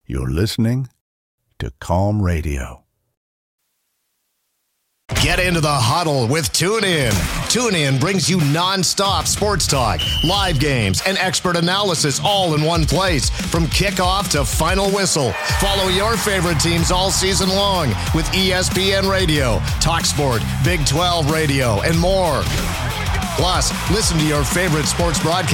You're listening to Calm Radio. Get into the huddle with TuneIn. TuneIn brings you nonstop sports talk, live games, and expert analysis all in one place. From kickoff to final whistle, follow your favorite teams all season long with ESPN Radio, TalkSport, Big 12 Radio, and more. Plus, listen to your favorite sports broadcast